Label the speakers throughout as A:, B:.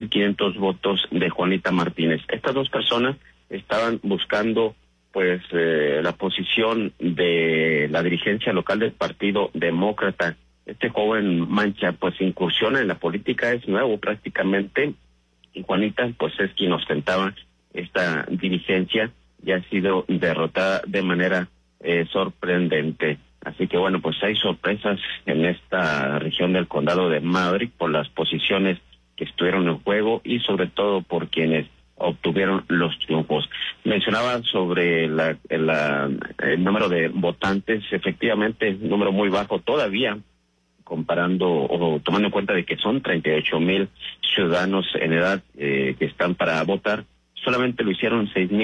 A: 2.500 votos de Juanita Martínez. Estas dos personas estaban buscando pues la posición de la dirigencia local del Partido Demócrata. Este joven Mancha pues incursiona en la política, es nuevo prácticamente, y Juanita pues es quien ostentaba esta dirigencia y ha sido derrotada de manera sorprendente. Así que bueno, pues hay sorpresas en esta región del condado de Maverick por las posiciones que estuvieron en juego y sobre todo por quienes obtuvieron los triunfos. Mencionaba sobre el número de votantes, efectivamente, un número muy bajo todavía, comparando o tomando en cuenta de que son 38,000 ciudadanos en edad que están para votar. Solamente lo hicieron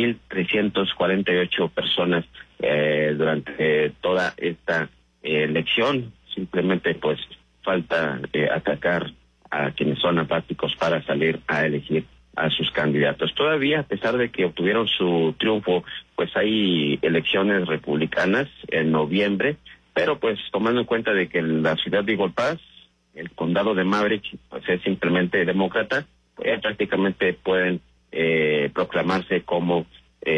A: 6,348 personas durante toda esta elección. Simplemente pues falta atacar a quienes son apáticos para salir a elegir a sus candidatos. Todavía, a pesar de que obtuvieron su triunfo, pues hay elecciones republicanas en noviembre, pero pues tomando en cuenta de que la ciudad de Eagle Pass, el condado de Maverick, pues es simplemente demócrata, pues prácticamente pueden proclamarse como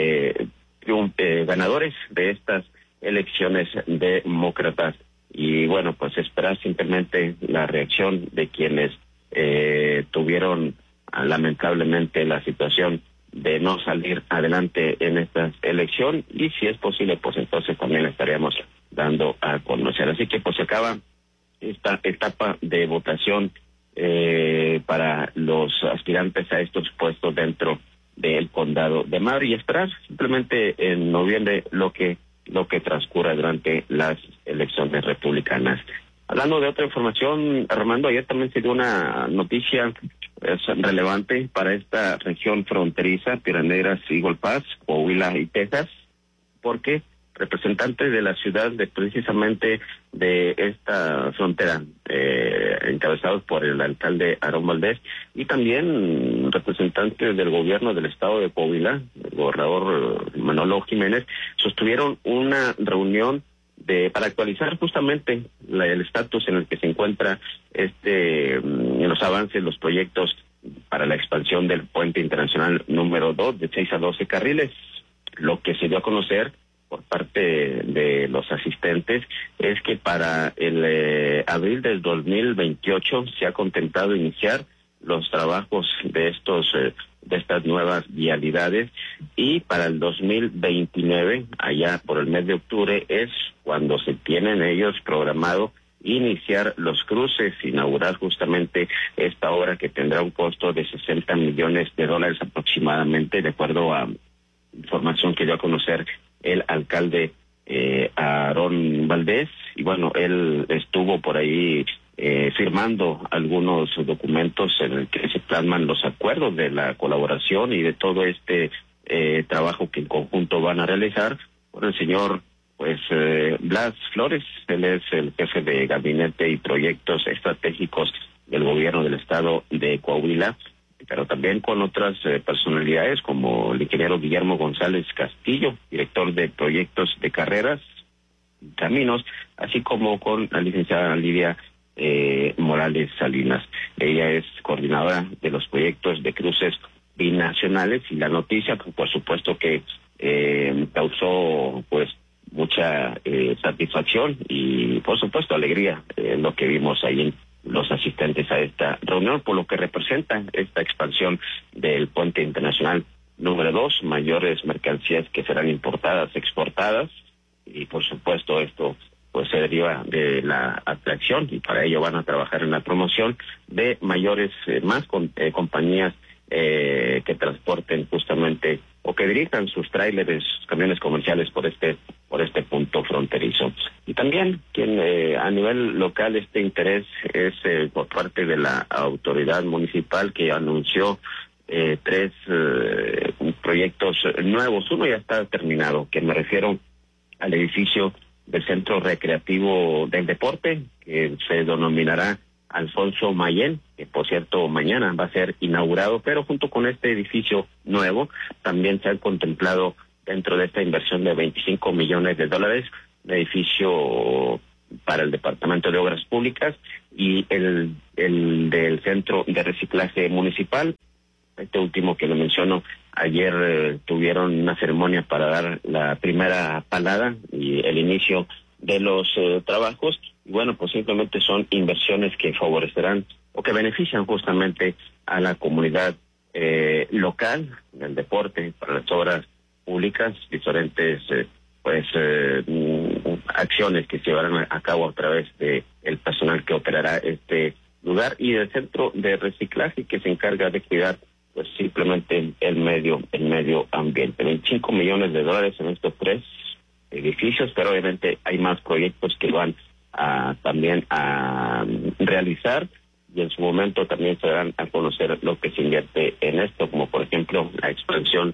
A: ganadores de estas elecciones demócratas. Y bueno, pues esperar simplemente la reacción de quienes tuvieron lamentablemente la situación de no salir adelante en esta elección, y si es posible pues entonces también estaríamos dando a conocer. Así que pues se acaba esta etapa de votación para los aspirantes a estos puestos dentro del condado de Maverick, y esperar simplemente en noviembre lo que transcurra durante las elecciones republicanas. Hablando de otra información, Armando, ayer también se dio una noticia relevante para esta región fronteriza, Piedras, Eagle Pass, Coahuila y Texas, porque representantes de la ciudad, precisamente de esta frontera, encabezados por el alcalde Aarón Valdez, y también representantes del gobierno del estado de Coahuila, el gobernador Manolo Jiménez, sostuvieron una reunión para actualizar justamente el estatus en el que se encuentra en los avances, los proyectos para la expansión del puente internacional número 2 de 6 a 12 carriles. Lo que se dio a conocer por parte de los asistentes es que para el abril del 2028 se ha contemplado iniciar los trabajos de estas nuevas vialidades, y para el 2029, allá por el mes de octubre, es cuando se tienen ellos programado iniciar los cruces, inaugurar justamente esta obra que tendrá un costo de $60 millones aproximadamente, de acuerdo a información que dio a conocer el alcalde Aarón Valdez. Y bueno, él estuvo por ahí firmando algunos documentos en el que se plasman los acuerdos de la colaboración y de todo este trabajo que en conjunto van a realizar por el señor Blas Flores. Él es el jefe de gabinete y proyectos estratégicos del gobierno del estado de Coahuila, pero también con otras personalidades como el ingeniero Guillermo González Castillo, director de proyectos de carreras y caminos, así como con la licenciada Lidia Morales Salinas. Ella es coordinadora de los proyectos de cruces binacionales, y la noticia, por supuesto, que causó pues mucha satisfacción y por supuesto alegría lo que vimos ahí en los asistentes a esta reunión, por lo que representa esta expansión del puente internacional número 2, mayores mercancías que serán importadas, exportadas, y por supuesto esto pues se deriva de la atracción, y para ello van a trabajar en la promoción de mayores, más compañías que transporten justamente o que dirijan sus tráileres, camiones comerciales por este punto fronterizo. Y también a nivel local este interés es por parte de la autoridad municipal, que anunció 3 proyectos nuevos. Uno ya está terminado, que me refiero al edificio del Centro Recreativo del Deporte, que se denominará Alfonso Mayén, que por cierto mañana va a ser inaugurado, pero junto con este edificio nuevo también se ha contemplado dentro de esta inversión de $25 millones un edificio para el Departamento de Obras Públicas y el del Centro de Reciclaje Municipal. Este último que lo menciono, ayer tuvieron una ceremonia para dar la primera palada y el inicio de los trabajos. Y bueno, pues simplemente son inversiones que favorecerán o que benefician justamente a la comunidad local, del deporte, para las obras públicas, diferentes acciones que se llevarán a cabo a través de el personal que operará este lugar y del Centro de Reciclaje que se encarga de cuidar pues simplemente el medio ambiente. 25 millones de dólares en estos 3 edificios, pero obviamente hay más proyectos que van también a realizar, y en su momento también se dan a conocer lo que se invierte en esto, como por ejemplo la expansión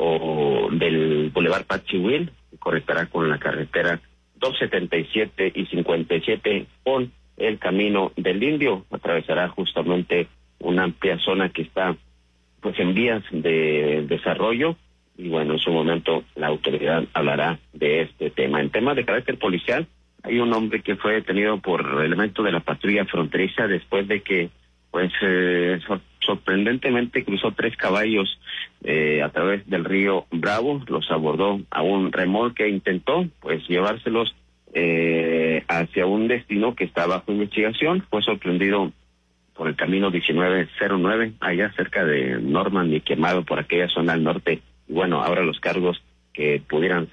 A: del Boulevard Pachihuil, que conectará con la carretera 277 y 57 con el Camino del Indio. Atravesará justamente una amplia zona que está pues en vías de desarrollo, y bueno, en su momento la autoridad hablará de este tema. En temas de carácter policial, hay un hombre que fue detenido por elementos de la patrulla fronteriza después de que sorprendentemente cruzó 3 caballos a través del río Bravo. Los abordó a un remolque e intentó pues llevárselos hacia un destino que está bajo investigación. Fue sorprendido por el camino 1909, allá cerca de Norman y Quemado, por aquella zona al norte. Y bueno, ahora los cargos que pudieran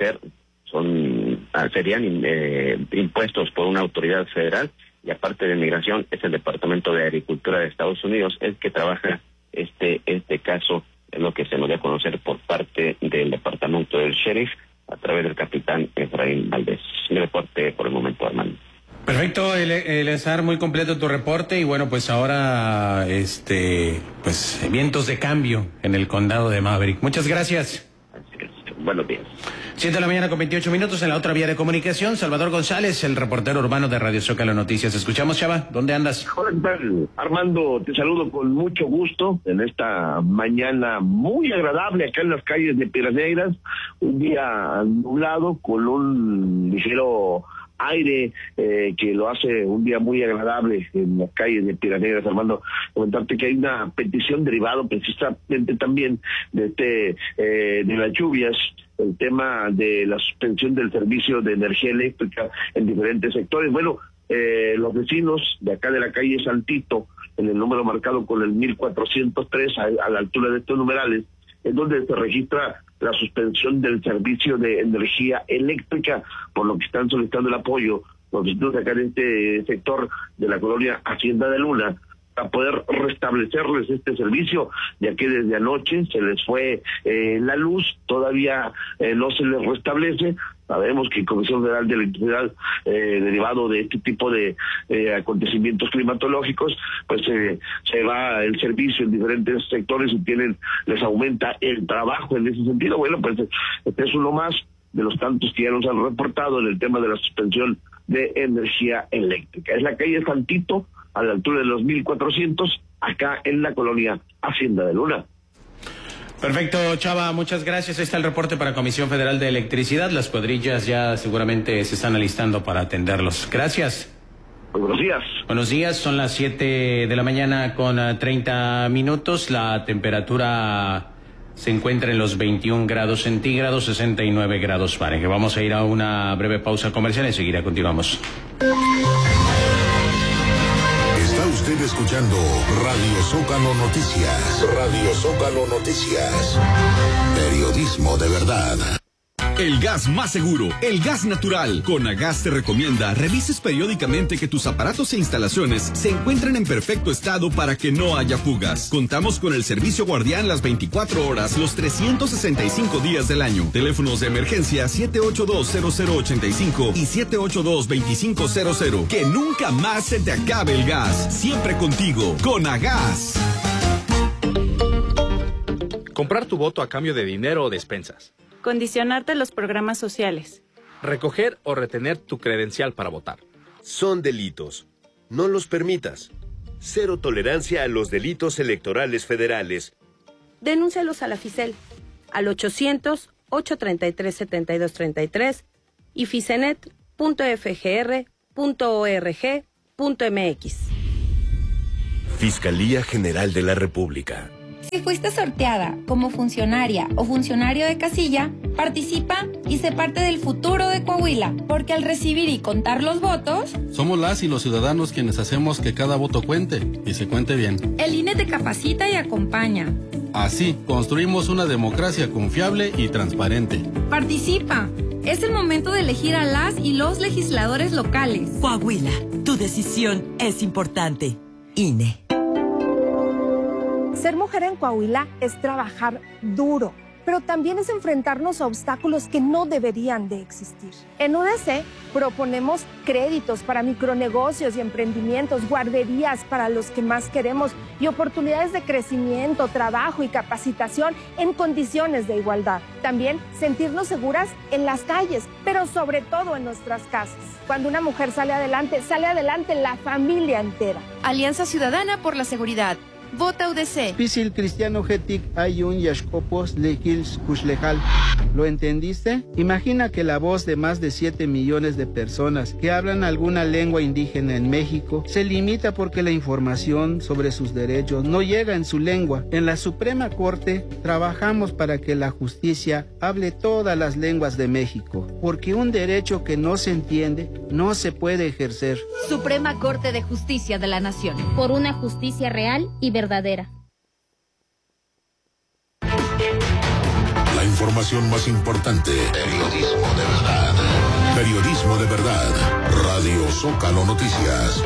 A: serían impuestos por una autoridad federal, y aparte de migración es el Departamento de Agricultura de Estados Unidos el que trabaja este caso, en lo que se nos dio a conocer por parte del Departamento del Sheriff a través del capitán Efraín Valdés. Mi reporte por el momento, Armando.
B: Perfecto, Eleazar, muy completo tu reporte, y bueno, pues ahora pues vientos de cambio en el condado de Maverick. Muchas gracias.
A: Así es. Buenos días.
B: 7:00 a.m. con 28 minutos en la otra vía de comunicación. Salvador González, el reportero urbano de Radio Zócalo Noticias. Escuchamos, Chava, ¿dónde andas?
C: Hola, ¿qué tal? Armando, te saludo con mucho gusto en esta mañana muy agradable acá en las calles de Piedras Negras. Un día nublado con un ligero aire que lo hace un día muy agradable en las calles de Piedras Negras. Armando, comentarte que hay una petición derivada precisamente también de las lluvias, el tema de la suspensión del servicio de energía eléctrica en diferentes sectores. Bueno, los vecinos de acá de la calle Santito, en el número marcado con el 1403 a la altura de estos numerales, es donde se registra la suspensión del servicio de energía eléctrica, por lo que están solicitando el apoyo los vecinos de acá de este sector de la colonia Hacienda de Luna a poder restablecerles este servicio, ya que desde anoche se les fue la luz, todavía no se les restablece. Sabemos que la Comisión Federal de Electricidad, derivado de este tipo de acontecimientos climatológicos, pues se va el servicio en diferentes sectores y les aumenta el trabajo en ese sentido. Bueno, pues este es uno más de los tantos que ya nos han reportado en el tema de la suspensión de energía eléctrica. Es la calle Santito, a la altura de los 1400, acá en la colonia Hacienda de Luna.
B: Perfecto, Chava, muchas gracias. Ahí está el reporte para Comisión Federal de Electricidad. Las cuadrillas ya seguramente se están alistando para atenderlos. Gracias.
C: Muy buenos días.
B: Buenos días, son las 7:00 con 30 minutos. La temperatura se encuentra en los 21 grados centígrados, 69 grados Fahrenheit. Vamos a ir a una breve pausa comercial y enseguida continuamos.
D: Está usted escuchando Radio Zócalo Noticias. Radio Zócalo Noticias. Periodismo de verdad.
E: El gas más seguro, el gas natural. Conagas te recomienda revises periódicamente que tus aparatos e instalaciones se encuentren en perfecto estado para que no haya fugas. Contamos con el servicio guardián las 24 horas, los 365 días del año. Teléfonos de emergencia 782-0085 y 782-2500. Que nunca más se te acabe el gas. Siempre contigo, Conagas.
F: Comprar tu voto a cambio de dinero o despensas.
G: Condicionarte los programas sociales.
F: Recoger o retener tu credencial para votar.
H: Son delitos. No los permitas. Cero tolerancia a los delitos electorales federales.
I: Denúncialos a la FICEL al 800-833-7233 y ficenet.fgr.mx.
H: Fiscalía General de la República.
J: Si fuiste sorteada como funcionaria o funcionario de casilla, participa y sé parte del futuro de Coahuila, porque al recibir y contar los votos,
K: somos las y los ciudadanos quienes hacemos que cada voto cuente y se cuente bien.
J: El INE te capacita y acompaña.
K: Así, construimos una democracia confiable y transparente.
J: Participa. Es el momento de elegir a las y los legisladores locales.
L: Coahuila, tu decisión es importante. INE.
M: Ser mujer en Coahuila es trabajar duro, pero también es enfrentarnos a obstáculos que no deberían de existir. En UDC proponemos créditos para micronegocios y emprendimientos, guarderías para los que más queremos y oportunidades de crecimiento, trabajo y capacitación en condiciones de igualdad. También sentirnos seguras en las calles, pero sobre todo en nuestras casas. Cuando una mujer sale adelante la familia entera.
I: Alianza Ciudadana por la Seguridad. Vota UDC.
N: Pisil cristiano getic ayun yashkopos lejils kuslejal. ¿Lo entendiste? Imagina que la voz de más de 7 millones de personas que hablan alguna lengua indígena en México se limita porque la información sobre sus derechos no llega en su lengua. En la Suprema Corte trabajamos para que la justicia hable todas las lenguas de México, porque un derecho que no se entiende no se puede ejercer.
O: Suprema Corte de Justicia de la Nación. Por una justicia real y verdadera.
D: La información más importante. Periodismo de verdad. Periodismo de verdad. Radio Zócalo Noticias.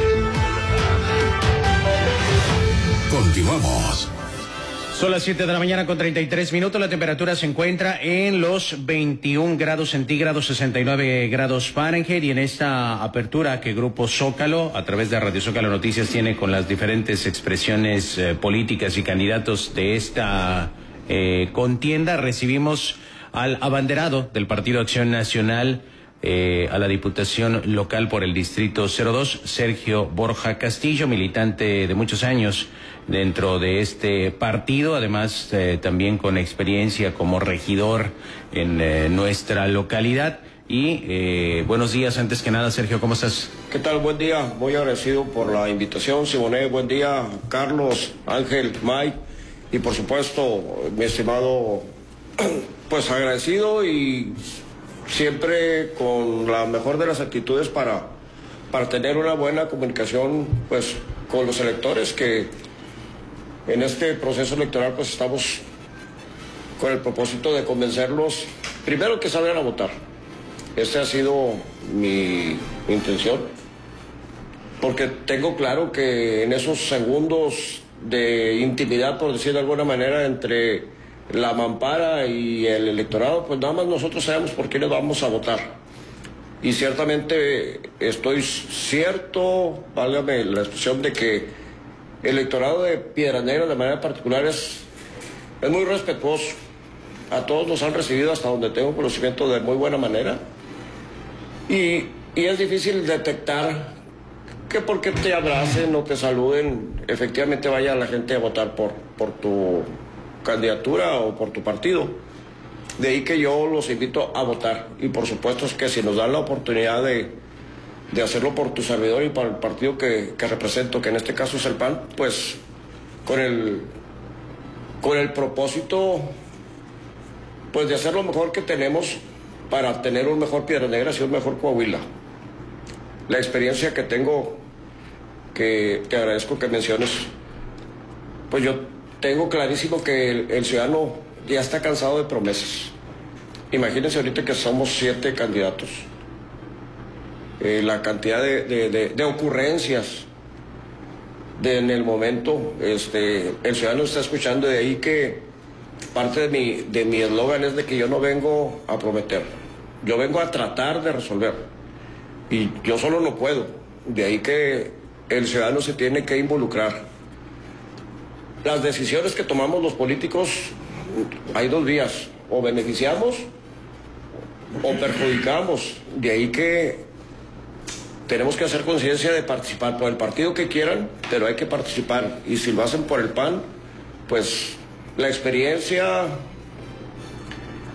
D: Continuamos.
B: Son las 7 de la mañana con 33 minutos. La temperatura se encuentra en los 21 grados centígrados, 69 grados Fahrenheit. Y en esta apertura que Grupo Zócalo, a través de Radio Zócalo Noticias, tiene con las diferentes expresiones políticas y candidatos de esta contienda, recibimos al abanderado del Partido Acción Nacional a la Diputación Local por el Distrito 02, Sergio Borja Castillo, militante de muchos años dentro de este partido, además también con experiencia como regidor en nuestra localidad. Y buenos días, antes que nada, Sergio, ¿cómo estás?
P: ¿Qué tal? Buen día, muy agradecido por la invitación, Simone. Buen día, Carlos, Ángel, Mike, y por supuesto, mi estimado, pues agradecido y siempre con la mejor de las actitudes para tener una buena comunicación pues con los electores, que en este proceso electoral pues estamos con el propósito de convencerlos primero que salgan a votar. Esta ha sido mi intención, porque tengo claro que en esos segundos de intimidad, por decir de alguna manera, entre la mampara y el electorado, pues nada más nosotros sabemos por quiénes vamos a votar. Y ciertamente estoy cierto, válgame la expresión, de que el electorado de Piedras Negras de manera particular es muy respetuoso. A todos nos han recibido, hasta donde tengo conocimiento, de muy buena manera. Y es difícil detectar que porque te abracen o te saluden, efectivamente vaya la gente a votar por tu candidatura o por tu partido. De ahí que yo los invito a votar, y por supuesto es que si nos dan la oportunidad de hacerlo por tu servidor y para el partido que represento, que en este caso es el PAN, pues con el propósito pues de hacer lo mejor que tenemos para tener un mejor Piedras Negras y un mejor Coahuila. La experiencia que tengo, que te agradezco que menciones, pues yo tengo clarísimo que el ciudadano ya está cansado de promesas. Imagínense ahorita que somos 7 candidatos. La cantidad de ocurrencias en el momento, el ciudadano está escuchando. De ahí que parte de mi eslogan es de que yo no vengo a prometer, yo vengo a tratar de resolver, y yo solo no puedo. De ahí que el ciudadano se tiene que involucrar. Las decisiones que tomamos los políticos, hay 2 vías: o beneficiamos o perjudicamos. De ahí que tenemos que hacer conciencia de participar por el partido que quieran, pero hay que participar. Y si lo hacen por el PAN, pues la experiencia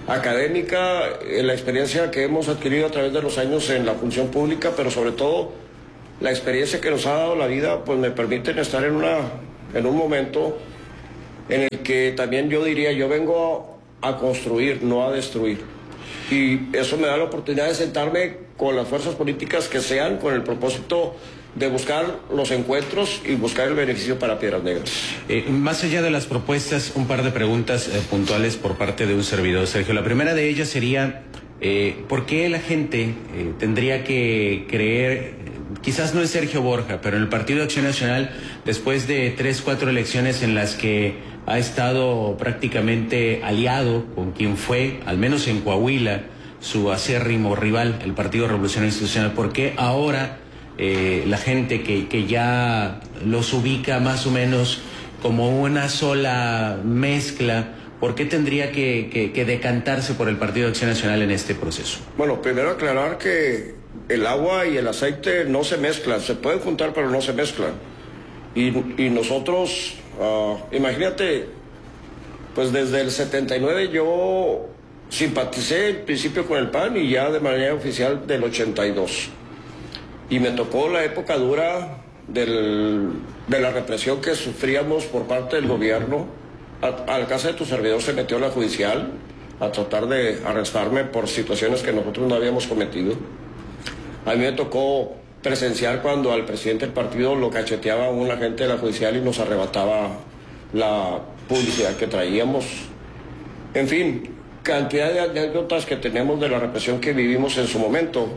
P: académica, la experiencia que hemos adquirido a través de los años en la función pública, pero sobre todo la experiencia que nos ha dado la vida, pues me permiten estar en un momento en el que también yo diría, yo vengo a construir, no a destruir. Y eso me da la oportunidad de sentarme con las fuerzas políticas que sean, con el propósito de buscar los encuentros y buscar el beneficio para Piedras Negras.
B: Más allá de las propuestas, un par de preguntas puntuales por parte de un servidor, Sergio. La primera de ellas sería, ¿por qué la gente tendría que creer, quizás no en Sergio Borja, pero en el Partido de Acción Nacional, después de 3, 4 elecciones en las que ha estado prácticamente aliado con quien fue, al menos en Coahuila, su acérrimo rival, el Partido Revolucionario Institucional? ¿Por qué ahora la gente que ya los ubica más o menos como una sola mezcla, por qué tendría que decantarse por el Partido de Acción Nacional en este proceso?
P: Bueno, primero aclarar que el agua y el aceite no se mezclan, se pueden juntar pero no se mezclan. Y nosotros, imagínate, pues desde el 79 yo simpaticé en principio con el PAN y ya de manera oficial del 82. Y me tocó la época dura de la represión que sufríamos por parte del gobierno. A la casa de tu servidor se metió la judicial a tratar de arrestarme por situaciones que nosotros no habíamos cometido. A mí me tocó presenciar cuando al presidente del partido lo cacheteaba un agente de la judicial y nos arrebataba la publicidad que traíamos. En fin, cantidad de anécdotas que tenemos de la represión que vivimos en su momento.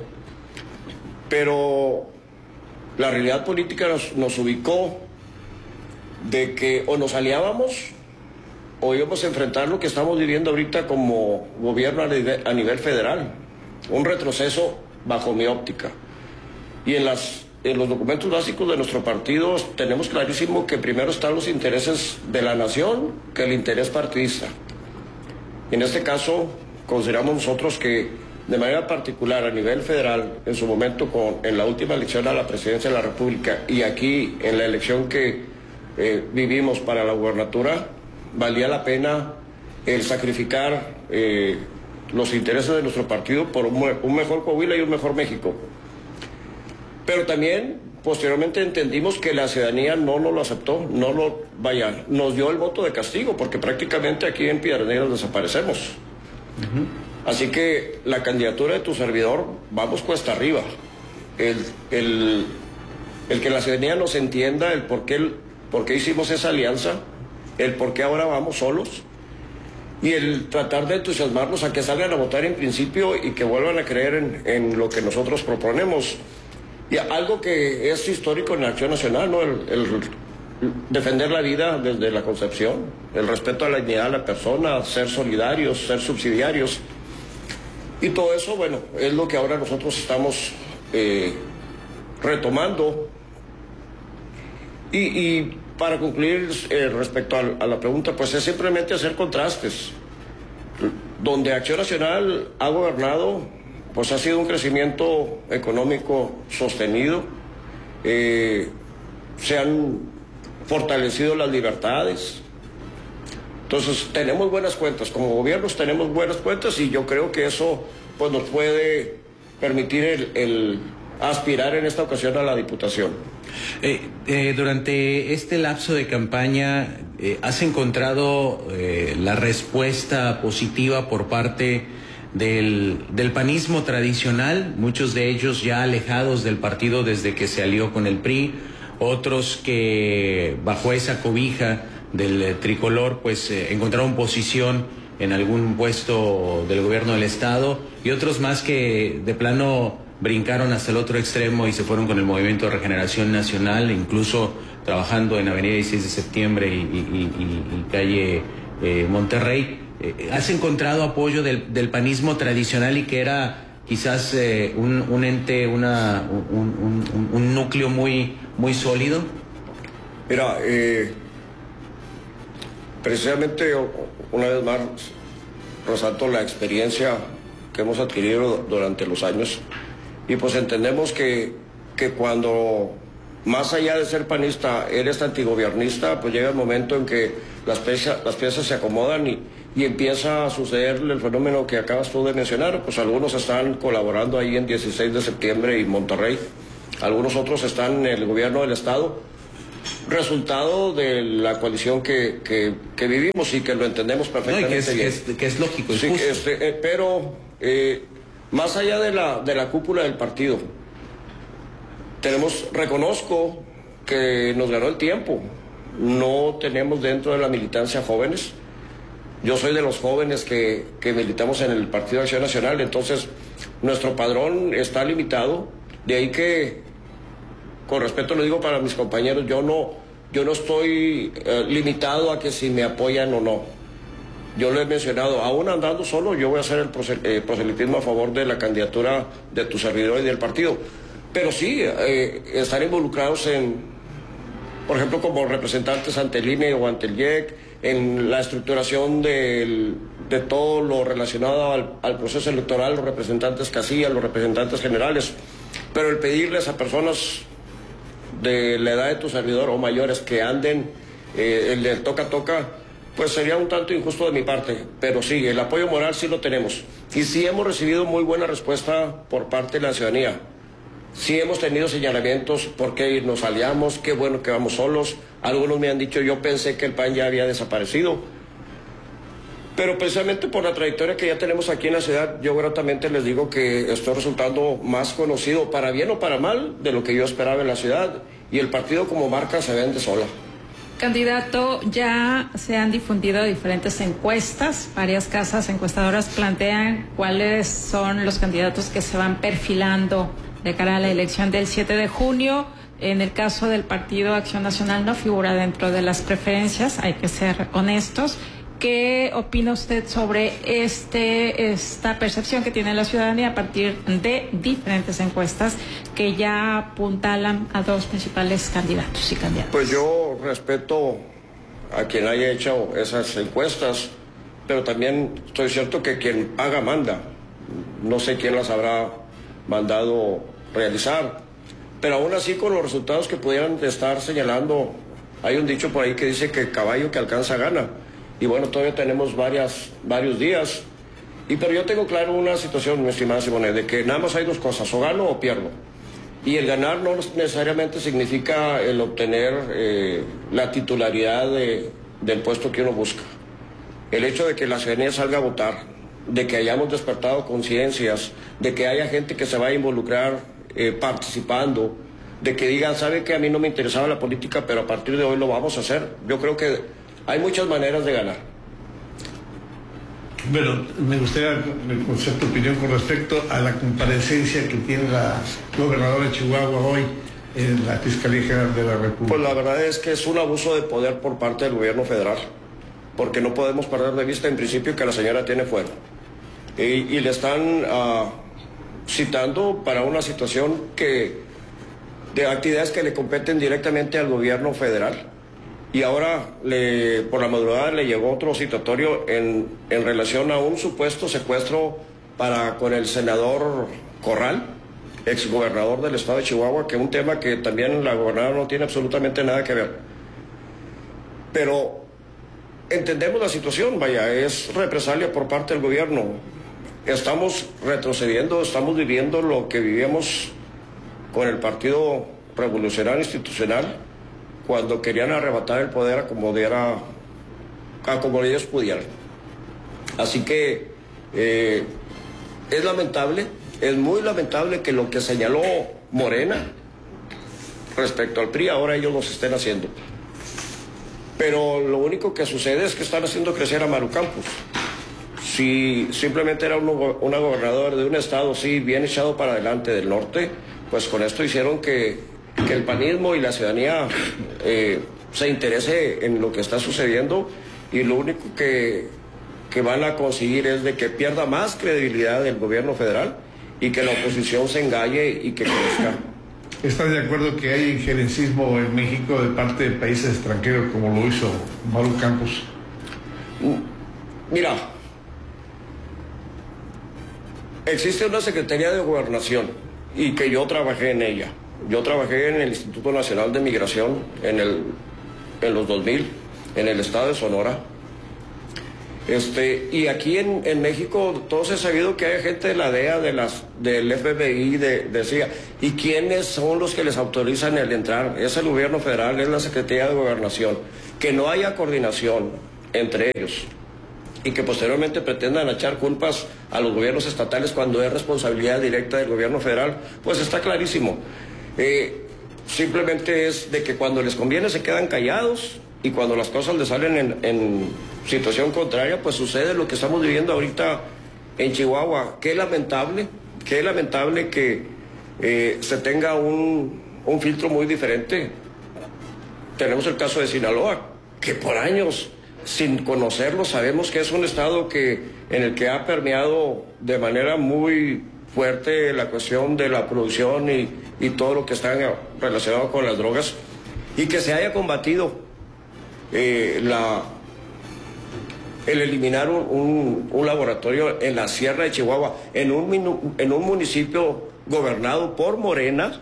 P: Pero la realidad política nos ubicó de que o nos aliábamos o íbamos a enfrentar lo que estamos viviendo ahorita como gobierno a nivel federal. Un retroceso bajo mi óptica. Y en los documentos básicos de nuestro partido tenemos clarísimo que primero están los intereses de la nación que el interés partidista. En este caso, consideramos nosotros que de manera particular a nivel federal, en su momento en la última elección a la presidencia de la República y aquí en la elección que vivimos para la gubernatura, valía la pena el sacrificar los intereses de nuestro partido por un mejor Coahuila y un mejor México. Pero también posteriormente entendimos que la ciudadanía no nos lo aceptó, nos dio el voto de castigo, porque prácticamente aquí en Piedras Negras desaparecemos. Así que la candidatura de tu servidor, vamos cuesta arriba. El que la ciudadanía nos entienda el por qué hicimos esa alianza, el por qué ahora vamos solos, y el tratar de entusiasmarnos a que salgan a votar en principio y que vuelvan a creer en lo que nosotros proponemos. Y algo que es histórico en la Acción Nacional, ¿no? El defender la vida desde la concepción, el respeto a la dignidad de la persona, ser solidarios, ser subsidiarios. Y todo eso, bueno, es lo que ahora nosotros estamos retomando. Y para concluir respecto a la pregunta, pues es simplemente hacer contrastes. Donde Acción Nacional ha gobernado, pues ha sido un crecimiento económico sostenido, se han fortalecido las libertades. Entonces tenemos buenas cuentas, como gobiernos tenemos buenas cuentas y yo creo que eso pues nos puede permitir el aspirar en esta ocasión a la diputación.
B: Durante este lapso de campaña, ¿has encontrado la respuesta positiva por parte del panismo tradicional? Muchos de ellos ya alejados del partido desde que se alió con el PRI, otros que bajo esa cobija del tricolor pues encontraron posición en algún puesto del gobierno del estado, y otros más que de plano brincaron hasta el otro extremo y se fueron con el Movimiento de Regeneración Nacional, incluso trabajando en Avenida 16 de Septiembre y calle Monterrey. ¿Has encontrado apoyo del panismo tradicional y que era quizás un ente, un núcleo muy sólido?
P: Mira, precisamente una vez más resalto la experiencia que hemos adquirido durante los años y pues entendemos que cuando más allá de ser panista eres antigobiernista, pues llega el momento en que las piezas se acomodan y empieza a suceder el fenómeno que acabas tú de mencionar. Pues algunos están colaborando ahí en 16 de septiembre y Monterrey, algunos otros están en el gobierno del estado, resultado de la coalición que vivimos y que lo entendemos perfectamente bien.
B: Que es lógico.
P: Sí, pero más allá de la cúpula del partido, reconozco que nos ganó el tiempo. No tenemos dentro de la militancia jóvenes. Yo soy de los jóvenes que militamos en el Partido de Acción Nacional, entonces nuestro padrón está limitado. De ahí que, con respeto lo digo para mis compañeros, yo no estoy limitado a que si me apoyan o no. Yo lo he mencionado, aún andando solo, yo voy a hacer el proselitismo a favor de la candidatura de tu servidor y del partido. Pero sí, estar involucrados por ejemplo, como representantes ante el INE o ante el IEC, en la estructuración de todo lo relacionado al proceso electoral, los representantes casillas, los representantes generales, pero el pedirles a personas de la edad de tu servidor o mayores que anden el del toca-toca, pues sería un tanto injusto de mi parte, pero sí, el apoyo moral sí lo tenemos. Y sí hemos recibido muy buena respuesta por parte de la ciudadanía. Sí hemos tenido señalamientos, ¿por qué nos aliamos? Qué bueno que vamos solos. Algunos me han dicho, yo pensé que el PAN ya había desaparecido. Pero precisamente por la trayectoria que ya tenemos aquí en la ciudad, yo gratamente les digo que estoy resultando más conocido, para bien o para mal, de lo que yo esperaba en la ciudad. Y el partido como marca se vende sola.
Q: Candidato, ya se han difundido diferentes encuestas, varias casas encuestadoras plantean cuáles son los candidatos que se van perfilando de cara a la elección del 7 de junio. En el caso del Partido Acción Nacional no figura dentro de las preferencias, hay que ser honestos. ¿Qué opina usted sobre esta percepción que tiene la ciudadanía a partir de diferentes encuestas que ya apuntalan a dos principales candidatos y candidatas?
P: Pues yo respeto a quien haya hecho esas encuestas, pero también estoy cierto que quien haga manda. No sé quién las habrá mandado realizar, pero aún así con los resultados que pudieran estar señalando, hay un dicho por ahí que dice que caballo que alcanza gana. Y bueno, todavía tenemos varios días. Pero yo tengo claro una situación, mi estimada Simone, de que nada más hay dos cosas, o gano o pierdo. Y el ganar no necesariamente significa el obtener la titularidad del puesto que uno busca. El hecho de que la ciudadanía salga a votar, de que hayamos despertado conciencias, de que haya gente que se va a involucrar participando, de que digan, ¿sabe que a mí no me interesaba la política, pero a partir de hoy lo vamos a hacer? Yo creo que hay muchas maneras de ganar.
R: Bueno, me gustaría conocer tu opinión con respecto a la comparecencia que tiene la gobernadora de Chihuahua hoy en la Fiscalía General de la República.
P: Pues la verdad es que es un abuso de poder por parte del gobierno federal, porque no podemos perder de vista en principio que la señora tiene fuero. Y le están citando para una situación de actividades que le competen directamente al gobierno federal. Y ahora, por la madrugada, le llegó otro citatorio en relación a un supuesto secuestro con el senador Corral, exgobernador del estado de Chihuahua, que es un tema que también la gobernadora no tiene absolutamente nada que ver. Pero entendemos la situación, vaya, es represalia por parte del gobierno. Estamos retrocediendo, estamos viviendo lo que vivíamos con el Partido Revolucionario Institucional, cuando querían arrebatar el poder a como ellos pudieran. Así que es lamentable, es muy lamentable que lo que señaló Morena respecto al PRI, ahora ellos los estén haciendo. Pero lo único que sucede es que están haciendo crecer a Maru Campos. Si simplemente era una gobernadora de un estado, sí, bien echado para adelante del norte, pues con esto hicieron que el panismo y la ciudadanía se interese en lo que está sucediendo, y lo único que van a conseguir es de que pierda más credibilidad el gobierno federal y que la oposición se engañe y que crezca.
R: ¿Estás de acuerdo que hay injerencismo en México de parte de países extranjeros como lo hizo Maru Campos?
P: Mira, existe una Secretaría de Gobernación y que yo trabajé en ella. Yo trabajé en el Instituto Nacional de Migración en los 2000 en el estado de Sonora. Y aquí en México todos he sabido que hay gente de la DEA, del FBI, de CIA. ¿Y quiénes son los que les autorizan el entrar? Es el gobierno federal, es la Secretaría de Gobernación. Que no haya coordinación entre ellos y que posteriormente pretendan echar culpas a los gobiernos estatales cuando es responsabilidad directa del gobierno federal, pues está clarísimo. Simplemente es de que cuando les conviene se quedan callados y cuando las cosas les salen en situación contraria, pues sucede lo que estamos viviendo ahorita en Chihuahua. Qué lamentable que se tenga un filtro muy diferente. Tenemos el caso de Sinaloa, que por años, sin conocerlo, sabemos que es un estado en el que ha permeado de manera muy fuerte la cuestión de la producción y todo lo que está relacionado con las drogas, y que se haya combatido el eliminar un laboratorio en la Sierra de Chihuahua, en un municipio gobernado por Morena.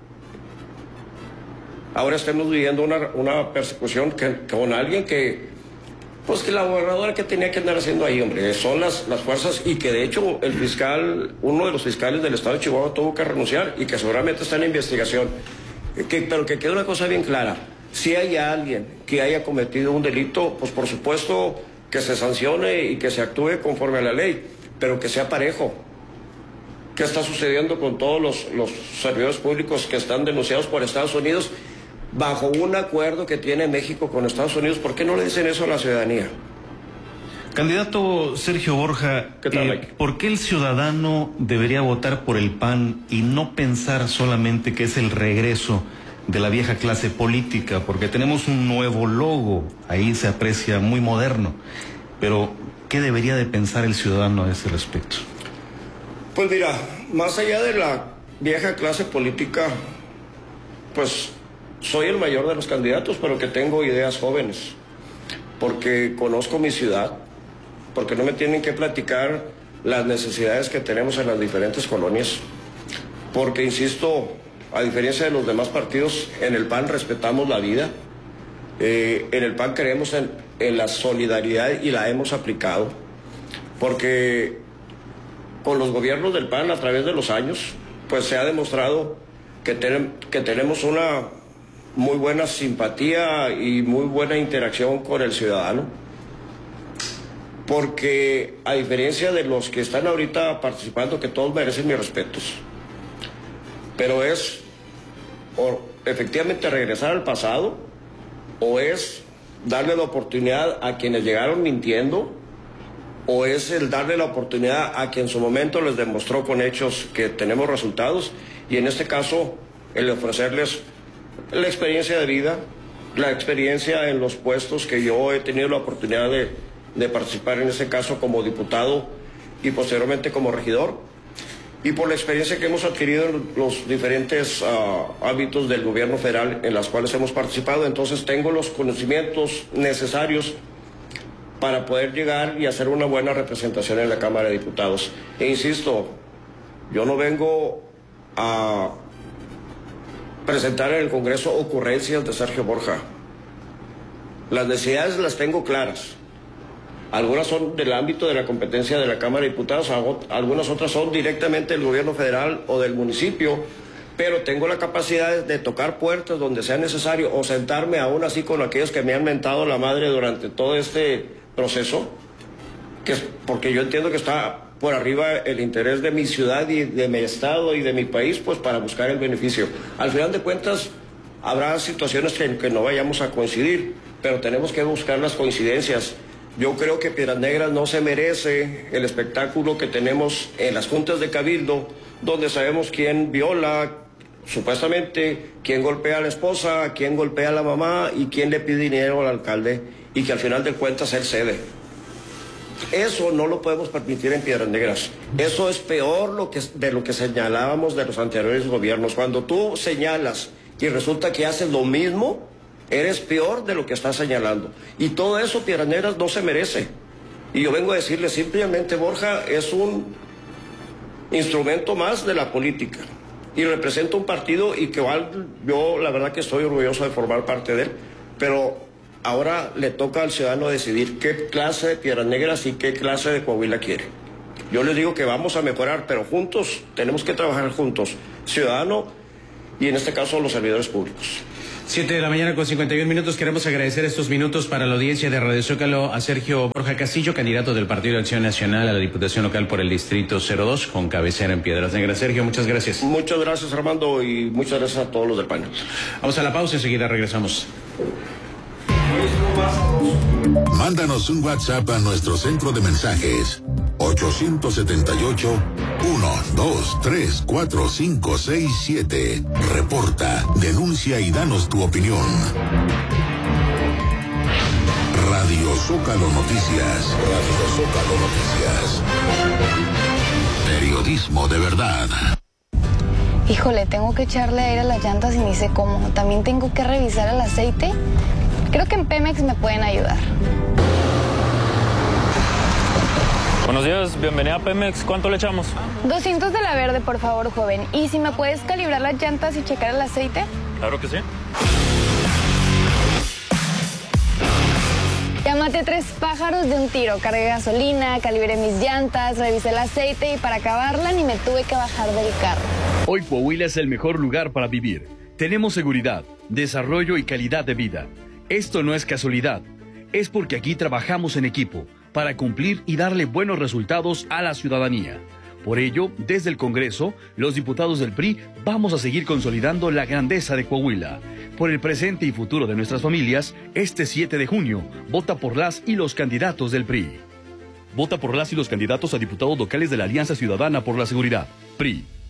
P: Ahora estamos viviendo una persecución con alguien que la gobernadora que tenía que andar haciendo ahí, hombre, son las fuerzas, y que de hecho uno de los fiscales del estado de Chihuahua tuvo que renunciar y que seguramente está en investigación. Pero que quede una cosa bien clara: si hay alguien que haya cometido un delito, pues por supuesto que se sancione y que se actúe conforme a la ley, pero que sea parejo. ¿Qué está sucediendo con todos los servidores públicos que están denunciados por Estados Unidos bajo un acuerdo que tiene México con Estados Unidos? ¿Por qué no le dicen eso a la ciudadanía?
S: Candidato Sergio Borja, ¿por qué el ciudadano debería votar por el PAN y no pensar solamente que es el regreso de la vieja clase política? Porque tenemos un nuevo logo, ahí se aprecia muy moderno, pero ¿qué debería de pensar el ciudadano a ese respecto?
P: Pues mira, más allá de la vieja clase política, pues soy el mayor de los candidatos, pero que tengo ideas jóvenes, porque conozco mi ciudad, porque no me tienen que platicar las necesidades que tenemos en las diferentes colonias, porque, insisto, a diferencia de los demás partidos, en el PAN respetamos la vida, en el PAN creemos en la solidaridad y la hemos aplicado, porque con los gobiernos del PAN a través de los años, pues se ha demostrado que tenemos una muy buena simpatía y muy buena interacción con el ciudadano, porque a diferencia de los que están ahorita participando, que todos merecen mis respetos, pero es o efectivamente regresar al pasado, o es darle la oportunidad a quienes llegaron mintiendo, o es el darle la oportunidad a quien en su momento les demostró con hechos que tenemos resultados, y en este caso el ofrecerles la experiencia de vida, la experiencia en los puestos que yo he tenido la oportunidad de participar, en este caso como diputado y posteriormente como regidor, y por la experiencia que hemos adquirido en los diferentes ámbitos del gobierno federal en las cuales hemos participado. Entonces tengo los conocimientos necesarios para poder llegar y hacer una buena representación en la Cámara de Diputados. E insisto, yo no vengo a presentar en el Congreso ocurrencias de Sergio Borja. Las necesidades las tengo claras. Algunas son del ámbito de la competencia de la Cámara de Diputados, algunas otras son directamente del gobierno federal o del municipio, pero tengo la capacidad de tocar puertas donde sea necesario, o sentarme aún así con aquellos que me han mentado la madre durante todo este proceso, que es porque yo entiendo que está por arriba el interés de mi ciudad y de mi estado y de mi país, pues para buscar el beneficio. Al final de cuentas, habrá situaciones en que no vayamos a coincidir, pero tenemos que buscar las coincidencias. Yo creo que Piedras Negras no se merece el espectáculo que tenemos en las juntas de cabildo, donde sabemos quién viola, supuestamente, quién golpea a la esposa, quién golpea a la mamá y quién le pide dinero al alcalde, y que al final de cuentas él cede. Eso no lo podemos permitir en Piedras Negras. Eso es peor de lo que señalábamos de los anteriores gobiernos. Cuando tú señalas y resulta que haces lo mismo, eres peor de lo que estás señalando. Y todo eso Piedras Negras no se merece. Y yo vengo a decirle simplemente, Borja es un instrumento más de la política. Y representa un partido y que yo la verdad que estoy orgulloso de formar parte de él. Pero Ahora le toca al ciudadano decidir qué clase de Piedras Negras y qué clase de Coahuila quiere. Yo les digo que vamos a mejorar, pero juntos, tenemos que trabajar juntos, ciudadano y en este caso los servidores públicos.
B: 7 de la mañana con 51 minutos. Queremos agradecer estos minutos para la audiencia de Radio Zócalo a Sergio Borja Castillo, candidato del Partido de Acción Nacional a la Diputación Local por el Distrito 02, con cabecera en Piedras Negras. Sergio, muchas gracias.
P: Muchas gracias, Armando, y muchas gracias a todos los del panel.
B: Vamos a la pausa, enseguida regresamos.
D: Mándanos un WhatsApp a nuestro centro de mensajes 878-123-4567. Reporta, denuncia y danos tu opinión. Radio Zócalo Noticias. Radio Zócalo Noticias. Periodismo de verdad.
T: Híjole, tengo que echarle aire a las llantas y ni sé cómo. También tengo que revisar el aceite. Creo que en Pemex me pueden ayudar.
U: Buenos días, bienvenida a Pemex. ¿Cuánto le echamos?
T: 200 de la verde, por favor, joven. ¿Y si me puedes calibrar las llantas y checar el aceite?
U: Claro que sí.
T: Ya maté 3 pájaros de un tiro. Cargué gasolina, calibré mis llantas, revisé el aceite y para acabarla ni me tuve que bajar del carro.
V: Hoy Coahuila es el mejor lugar para vivir. Tenemos seguridad, desarrollo y calidad de vida. Esto no es casualidad, es porque aquí trabajamos en equipo para cumplir y darle buenos resultados a la ciudadanía. Por ello, desde el Congreso, los diputados del PRI vamos a seguir consolidando la grandeza de Coahuila. Por el presente y futuro de nuestras familias, este 7 de junio, vota por las y los candidatos del PRI. Vota por las y los candidatos a diputados locales de la Alianza Ciudadana por la Seguridad, PRI.